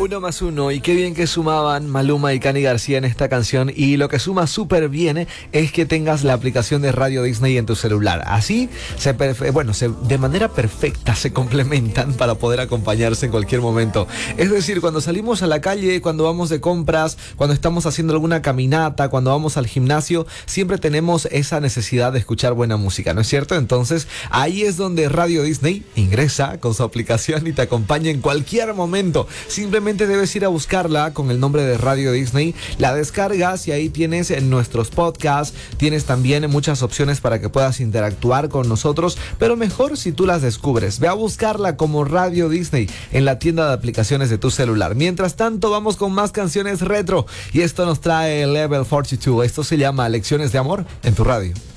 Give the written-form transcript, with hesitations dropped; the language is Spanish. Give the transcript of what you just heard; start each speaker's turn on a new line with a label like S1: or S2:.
S1: Uno más uno, y qué bien que sumaban Maluma y Cani García en esta canción. Y lo que suma súper bien es que tengas la aplicación de Radio Disney en tu celular. Así, de manera perfecta se complementan para poder acompañarse en cualquier momento. Es decir, cuando salimos a la calle, cuando vamos de compras, cuando estamos haciendo alguna caminata, cuando vamos al gimnasio, siempre tenemos esa necesidad de escuchar buena música, ¿no es cierto? Entonces, ahí es donde Radio Disney ingresa con su aplicación y te acompaña en cualquier momento. Simplemente debes ir a buscarla con el nombre de Radio Disney, la descargas y ahí tienes nuestros podcasts, tienes también muchas opciones para que puedas interactuar con nosotros, pero mejor si tú las descubres. Ve a buscarla como Radio Disney en la tienda de aplicaciones de tu celular. Mientras tanto, vamos con más canciones retro y esto nos trae Level 42. Esto se llama Lecciones de Amor en tu radio.